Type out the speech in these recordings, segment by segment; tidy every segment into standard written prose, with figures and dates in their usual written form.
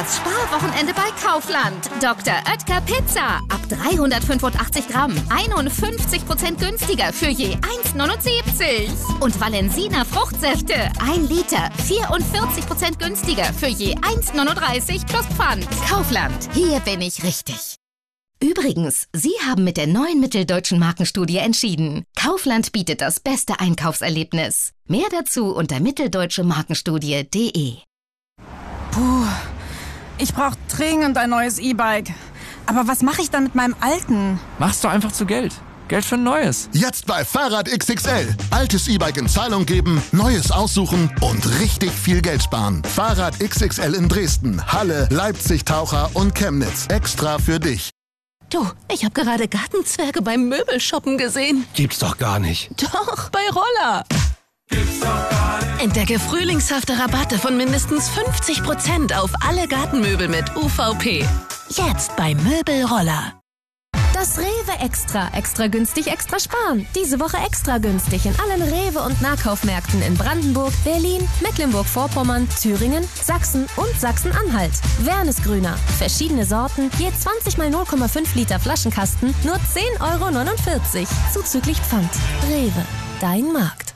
Das Sparwochenende bei Kaufland. Dr. Oetker Pizza. Ab 385 Gramm. 51% günstiger für je 1,79. Und Valensina Fruchtsäfte. 1 Liter. 44% günstiger für je 1,39 plus Pfand. Kaufland. Hier bin ich richtig. Übrigens, Sie haben mit der neuen Mitteldeutschen Markenstudie entschieden. Kaufland bietet das beste Einkaufserlebnis. Mehr dazu unter mitteldeutschemarkenstudie.de. Puh, ich brauche dringend ein neues E-Bike. Aber was mache ich dann mit meinem alten? Machst du einfach zu Geld. Geld für ein neues. Jetzt bei Fahrrad XXL. Altes E-Bike in Zahlung geben, neues aussuchen und richtig viel Geld sparen. Fahrrad XXL in Dresden, Halle, Leipzig, Taucher und Chemnitz. Extra für dich. Du, ich habe gerade Gartenzwerge beim Möbelshoppen gesehen. Gibt's doch gar nicht. Doch, bei Roller. Gibt's doch gar nicht. Entdecke frühlingshafte Rabatte von mindestens 50% auf alle Gartenmöbel mit UVP. Jetzt bei Möbelroller. Das Rewe Extra. Extra günstig, extra sparen. Diese Woche extra günstig in allen Rewe- und Nahkaufmärkten in Brandenburg, Berlin, Mecklenburg-Vorpommern, Thüringen, Sachsen und Sachsen-Anhalt. Wernesgrüner. Verschiedene Sorten, je 20 mal 0,5 Liter Flaschenkasten, nur 10,49 €. Zuzüglich Pfand. Rewe. Dein Markt.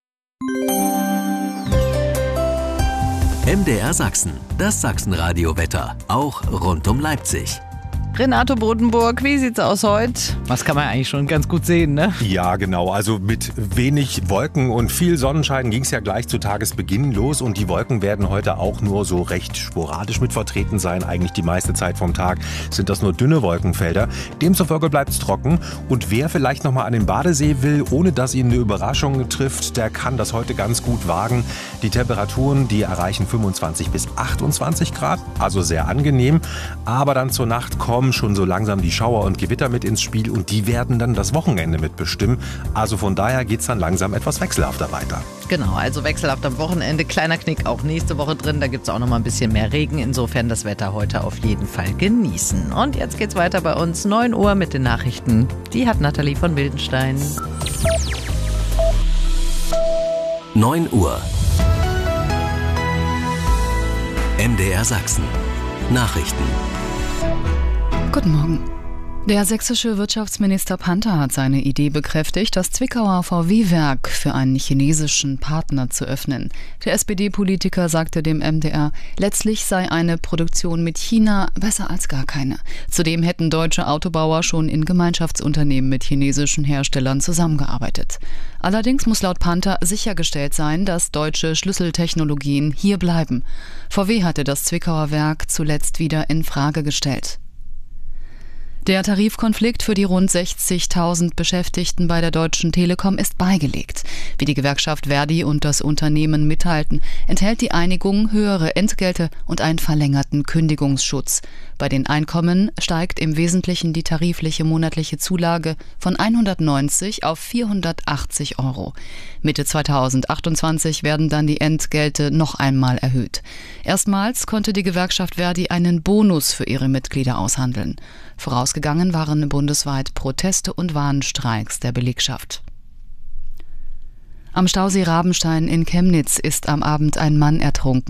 MDR Sachsen. Das Sachsenradio-Wetter. Auch rund um Leipzig. Renato Bodenburg, wie sieht's aus heute? Das kann man eigentlich schon ganz gut sehen, ne? Ja, genau. Also mit wenig Wolken und viel Sonnenschein ging es ja gleich zu Tagesbeginn los. Und die Wolken werden heute auch nur so recht sporadisch mit vertreten sein. Eigentlich die meiste Zeit vom Tag sind das nur dünne Wolkenfelder. Demzufolge bleibt es trocken. Und wer vielleicht nochmal an den Badesee will, ohne dass ihn eine Überraschung trifft, der kann das heute ganz gut wagen. Die Temperaturen, die erreichen 25 bis 28 Grad, also sehr angenehm. Aber dann zur Nacht kommen schon so langsam die Schauer und Gewitter mit ins Spiel und die werden dann das Wochenende mitbestimmen. Also von daher geht es dann langsam etwas wechselhafter weiter. Genau, also wechselhaft am Wochenende. Kleiner Knick auch nächste Woche drin. Da gibt es auch noch mal ein bisschen mehr Regen. Insofern das Wetter heute auf jeden Fall genießen. Und jetzt geht's weiter bei uns. 9 Uhr mit den Nachrichten. Die hat Nathalie von Wildenstein. 9 Uhr. MDR Sachsen. Nachrichten. Guten Morgen. Der sächsische Wirtschaftsminister Panther hat seine Idee bekräftigt, das Zwickauer VW-Werk für einen chinesischen Partner zu öffnen. Der SPD-Politiker sagte dem MDR, letztlich sei eine Produktion mit China besser als gar keine. Zudem hätten deutsche Autobauer schon in Gemeinschaftsunternehmen mit chinesischen Herstellern zusammengearbeitet. Allerdings muss laut Panther sichergestellt sein, dass deutsche Schlüsseltechnologien hier bleiben. VW hatte das Zwickauer Werk zuletzt wieder in Frage gestellt. Der Tarifkonflikt für die rund 60.000 Beschäftigten bei der Deutschen Telekom ist beigelegt. Wie die Gewerkschaft Verdi und das Unternehmen mitteilten, enthält die Einigung höhere Entgelte und einen verlängerten Kündigungsschutz. Bei den Einkommen steigt im Wesentlichen die tarifliche monatliche Zulage von 190 auf 480 €. Mitte 2028 werden dann die Entgelte noch einmal erhöht. Erstmals konnte die Gewerkschaft Verdi einen Bonus für ihre Mitglieder aushandeln. Vorausgegangen waren bundesweit Proteste und Warnstreiks der Belegschaft. Am Stausee Rabenstein in Chemnitz ist am Abend ein Mann ertrunken.